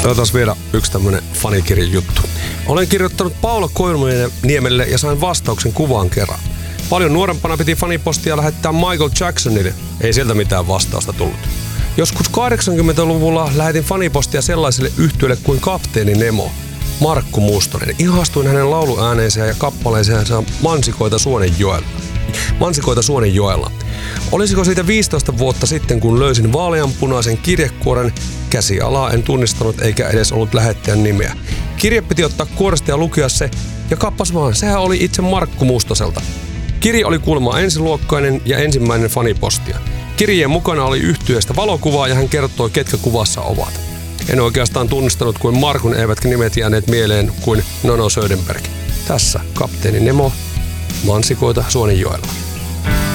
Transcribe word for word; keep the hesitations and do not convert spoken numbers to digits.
Otetaan vielä yksi tämmönen fanikirjan juttu. Olen kirjoittanut Paula Koivuniemelle ja sain vastauksen kuvaan kerran. Paljon nuorempana piti fanipostia lähettää Michael Jacksonille. Ei sieltä mitään vastausta tullut. Joskus kahdeksankymmentäluvulla lähetin fanipostia sellaiselle yhtyeelle kuin Kapteeni Nemo. Markku Mustonen. Ihastuin hänen lauluääneensä ja kappaleeseensa Mansikoita Suonenjoella. Mansikoita Suonenjoella. Olisiko siitä viisitoista vuotta sitten, kun löysin vaaleanpunaisen kirjekuoren, käsialaa en tunnistanut eikä edes ollut lähettäjän nimeä. Kirje piti ottaa kuoresta ja lukea se, ja kappas vaan, sehän oli itse Markku Mustoselta. Kirje oli kuulemma ensiluokkainen ja ensimmäinen fanipostia. Kirjeen mukana oli yhtyeestä valokuvaa ja hän kertoi, ketkä kuvassa ovat. En oikeastaan tunnistanut kuin Markun, eivätkä nimet jääneet mieleen kuin Nono Söderberg. Tässä Kapteeni Nemo, Mansikoita Suonenjoella.